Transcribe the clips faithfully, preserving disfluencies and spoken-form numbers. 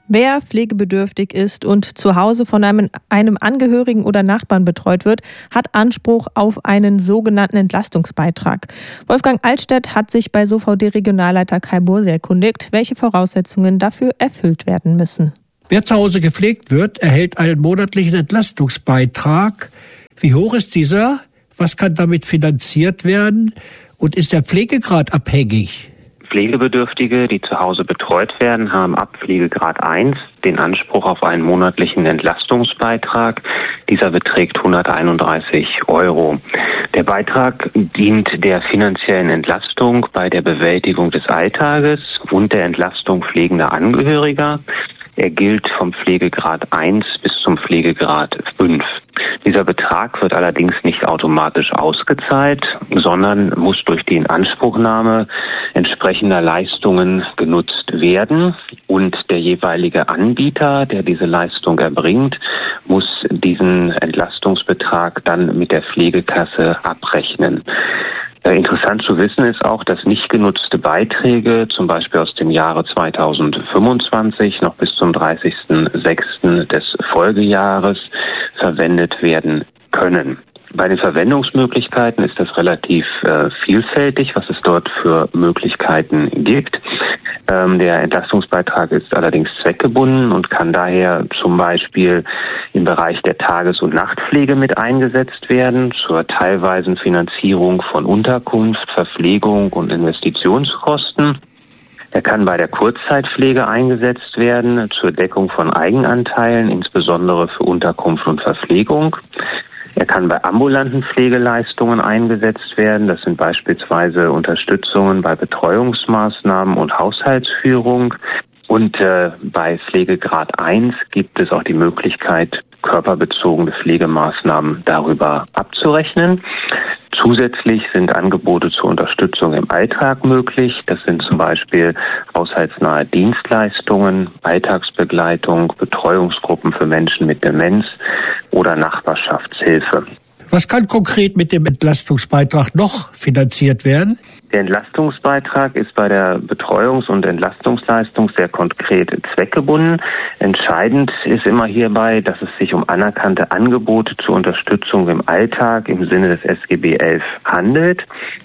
Wer pflegebedürftig ist und zu Hause von einem, einem Angehörigen oder Nachbarn betreut wird, hat Anspruch auf einen sogenannten Entlastungsbeitrag. Wolfgang Altstädt hat sich bei S O V D-Regionalleiter Kai Burse erkundigt, welche Voraussetzungen dafür erfüllt werden müssen. Wer zu Hause gepflegt wird, erhält einen monatlichen Entlastungsbeitrag. Wie hoch ist dieser? Was kann damit finanziert werden? Und ist der Pflegegrad abhängig? Pflegebedürftige, die zu Hause betreut werden, haben ab Pflegegrad eins den Anspruch auf einen monatlichen Entlastungsbeitrag. Dieser beträgt hunderteinunddreißig Euro. Der Beitrag dient der finanziellen Entlastung bei der Bewältigung des Alltages und der Entlastung pflegender Angehöriger. Er gilt vom Pflegegrad eins bis zum Pflegegrad fünf. Dieser Betrag wird allerdings nicht automatisch ausgezahlt, sondern muss durch die Inanspruchnahme entsprechender Leistungen genutzt werden. Und der jeweilige Anbieter, der diese Leistung erbringt, muss diesen Entlastungsbetrag dann mit der Pflegekasse abrechnen. Interessant zu wissen ist auch, dass nicht genutzte Beiträge, zum Beispiel aus dem Jahre zweitausendfünfundzwanzig noch bis zum dreißigsten sechsten des Folgejahres, verwendet werden können. Bei den Verwendungsmöglichkeiten ist das relativ äh, vielfältig, was es dort für Möglichkeiten gibt. Ähm, der Entlastungsbeitrag ist allerdings zweckgebunden und kann daher zum Beispiel im Bereich der Tages- und Nachtpflege mit eingesetzt werden, zur teilweisen Finanzierung von Unterkunft, Verpflegung und Investitionskosten. Er kann bei der Kurzzeitpflege eingesetzt werden, zur Deckung von Eigenanteilen, insbesondere für Unterkunft und Verpflegung. Er kann bei ambulanten Pflegeleistungen eingesetzt werden. Das sind beispielsweise Unterstützungen bei Betreuungsmaßnahmen und Haushaltsführung. Und äh, bei Pflegegrad eins gibt es auch die Möglichkeit, körperbezogene Pflegemaßnahmen darüber abzurechnen. Zusätzlich sind Angebote zur Unterstützung im Alltag möglich. Das sind zum Beispiel haushaltsnahe Dienstleistungen, Alltagsbegleitung, Betreuungsgruppen für Menschen mit Demenz oder Nachbarschaftshilfe. Was kann konkret mit dem Entlastungsbeitrag noch finanziert werden? Der Entlastungsbeitrag ist bei der Betreuungs- und Entlastungsleistung sehr konkret zweckgebunden. Entscheidend ist immer hierbei, dass es sich um anerkannte Angebote zur Unterstützung im Alltag im Sinne des S G B elf handelt.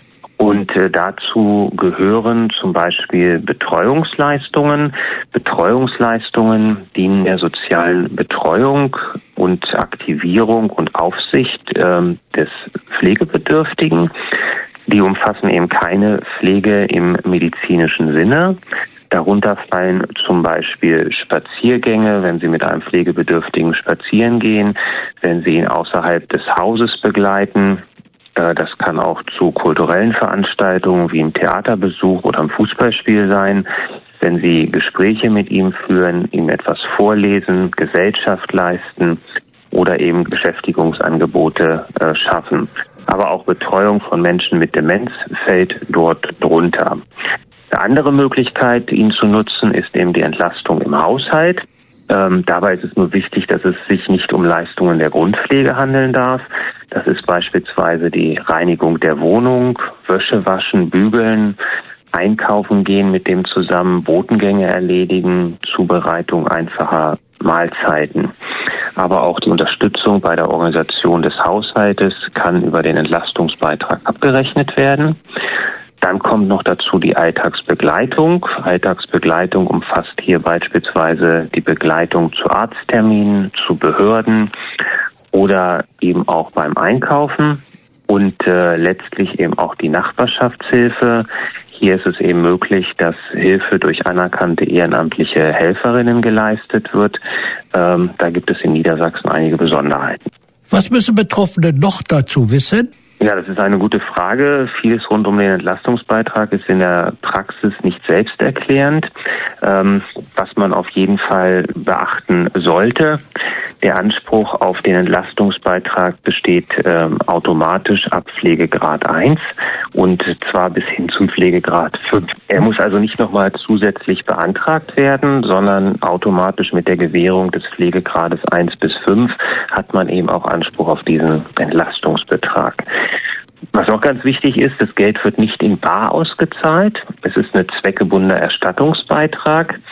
Und äh, dazu gehören zum Beispiel Betreuungsleistungen. Betreuungsleistungen dienen der sozialen Betreuung und Aktivierung und Aufsicht ähm, des Pflegebedürftigen. Die umfassen eben keine Pflege im medizinischen Sinne. Darunter fallen zum Beispiel Spaziergänge, wenn Sie mit einem Pflegebedürftigen spazieren gehen, wenn Sie ihn außerhalb des Hauses begleiten. Das kann auch zu kulturellen Veranstaltungen wie im Theaterbesuch oder im Fußballspiel sein, wenn Sie Gespräche mit ihm führen, ihm etwas vorlesen, Gesellschaft leisten oder eben Beschäftigungsangebote äh, schaffen. Aber auch Betreuung von Menschen mit Demenz fällt dort drunter. Eine andere Möglichkeit, ihn zu nutzen, ist eben die Entlastung im Haushalt. Ähm, dabei ist es nur wichtig, dass es sich nicht um Leistungen der Grundpflege handeln darf. Das ist beispielsweise die Reinigung der Wohnung, Wäsche waschen, bügeln, einkaufen gehen mit dem zusammen, Botengänge erledigen, Zubereitung einfacher Mahlzeiten. Aber auch die Unterstützung bei der Organisation des Haushaltes kann über den Entlastungsbeitrag abgerechnet werden. Dann kommt noch dazu die Alltagsbegleitung. Alltagsbegleitung umfasst hier beispielsweise die Begleitung zu Arztterminen, zu Behörden oder eben auch beim Einkaufen und äh, letztlich eben auch die Nachbarschaftshilfe. Hier ist es eben möglich, dass Hilfe durch anerkannte ehrenamtliche Helferinnen geleistet wird. Ähm, da gibt es in Niedersachsen einige Besonderheiten. Was müssen Betroffene noch dazu wissen? Ja, das ist eine gute Frage. Vieles rund um den Entlastungsbeitrag ist in der Praxis nicht selbsterklärend. Ähm, was man auf jeden Fall beachten sollte, der Anspruch auf den Entlastungsbeitrag besteht ähm, automatisch ab Pflegegrad eins und zwar bis hin zum Pflegegrad fünf. Er muss also nicht nochmal zusätzlich beantragt werden, sondern automatisch mit der Gewährung des Pflegegrades eins bis fünf hat man eben auch Anspruch auf diesen Entlastungsbetrag. Was auch ganz wichtig ist, das Geld wird nicht in bar ausgezahlt. Es ist ein zweckgebundener Erstattungsbeitrag.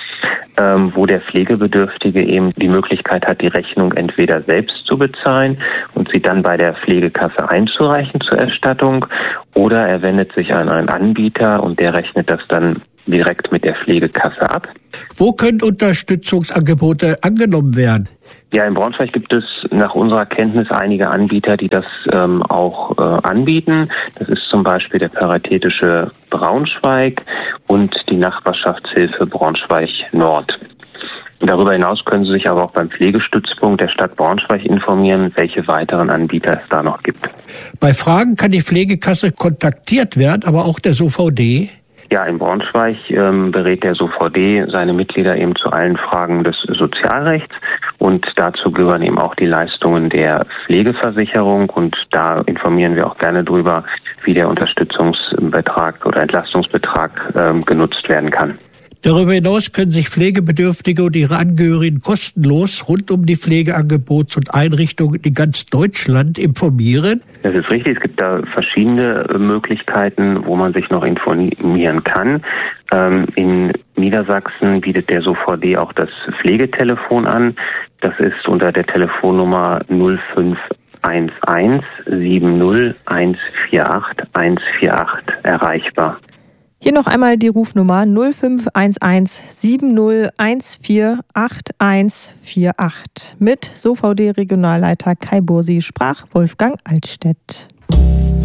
ähm, wo der Pflegebedürftige eben die Möglichkeit hat, die Rechnung entweder selbst zu bezahlen und sie dann bei der Pflegekasse einzureichen zur Erstattung, oder er wendet sich an einen Anbieter und der rechnet das dann direkt mit der Pflegekasse ab. Wo können Unterstützungsangebote angenommen werden? Ja, in Braunschweig gibt es nach unserer Kenntnis einige Anbieter, die das ähm, auch äh, anbieten. Das ist zum Beispiel der Paritätische Braunschweig und die Nachbarschaftshilfe Braunschweig Nord. Darüber hinaus können Sie sich aber auch beim Pflegestützpunkt der Stadt Braunschweig informieren, welche weiteren Anbieter es da noch gibt. Bei Fragen kann die Pflegekasse kontaktiert werden, aber auch der S O V D? Ja, in Braunschweig ähm, berät der S O V D seine Mitglieder eben zu allen Fragen des Sozialrechts und dazu gehören eben auch die Leistungen der Pflegeversicherung und da informieren wir auch gerne drüber, wie der Unterstützungsbetrag oder Entlastungsbetrag ähm, genutzt werden kann. Darüber hinaus können sich Pflegebedürftige und ihre Angehörigen kostenlos rund um die Pflegeangebots- und Einrichtungen in ganz Deutschland informieren. Das ist richtig. Es gibt da verschiedene Möglichkeiten, wo man sich noch informieren kann. Ähm, in Niedersachsen bietet der S O V D auch das Pflegetelefon an. Das ist unter der Telefonnummer null fünf eins eins sieben null eins vier acht eins vier acht erreichbar. Hier noch einmal die Rufnummer null fünf eins eins sieben null eins vier acht eins vier acht. Mit S O V D-Regionalleiter Kai Bursi sprach Wolfgang Altstedt.